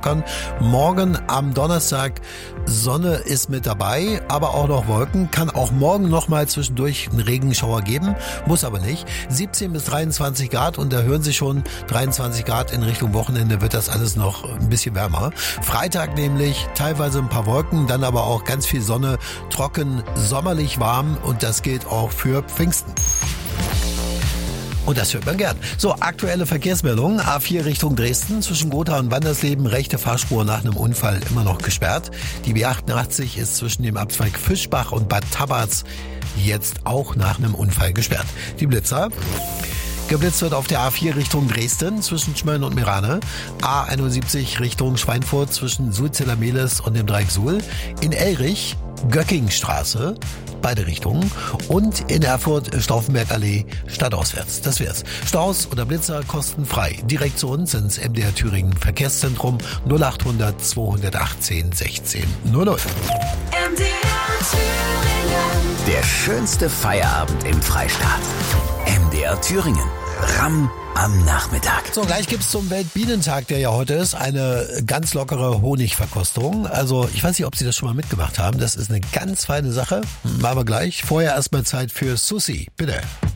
gestern. Morgen am Donnerstag Sonne ist mit dabei, aber auch noch Wolken. Kann auch morgen nochmal zwischendurch einen Regenschauer geben, muss aber nicht. 17 bis 23 Grad und da hören Sie schon 23 Grad in Richtung Wochenende wird das alles noch ein bisschen wärmer. Freitag nämlich teilweise ein paar Wolken, dann aber auch ganz viel Sonne, trocken, sommerlich warm und das gilt auch für Pfingsten. Und das hört man gern. So, aktuelle Verkehrsmeldungen. A4 Richtung Dresden. Zwischen Gotha und Wandersleben rechte Fahrspur nach einem Unfall immer noch gesperrt. Die B88 ist zwischen dem Abzweig Fischbach und Bad Tabatz jetzt auch nach einem Unfall gesperrt. Die Blitzer. Geblitzt wird auf der A4 Richtung Dresden zwischen Schmölln und Mirane. A71 Richtung Schweinfurt zwischen Sulzeller-Mehlis und dem Dreieck Suhl. In Elrich Göckingstraße, beide Richtungen. Und in Erfurt Stauffenberg-Allee stadtauswärts. Das wär's. Staus oder Blitzer kostenfrei. Direkt zu uns ins MDR Thüringen Verkehrszentrum 0800 218 16 00. MDR Thüringen. Der schönste Feierabend im Freistaat. MDR Thüringen. Ramm am Nachmittag. So, gleich gibt's zum Weltbienentag, der ja heute ist, eine ganz lockere Honigverkostung. Also, ich weiß nicht, ob Sie das schon mal mitgemacht haben. Das ist eine ganz feine Sache. Machen wir gleich. Vorher erstmal Zeit für Susi. Bitte.